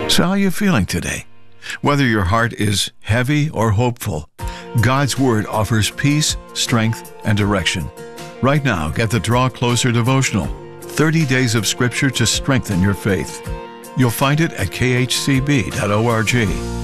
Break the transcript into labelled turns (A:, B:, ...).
A: So how are you feeling today? Whether your heart is heavy or hopeful, God's Word offers peace, strength, and direction. Right now, get the Draw Closer devotional, 30 Days of Scripture to Strengthen Your Faith. You'll find it at khcb.org.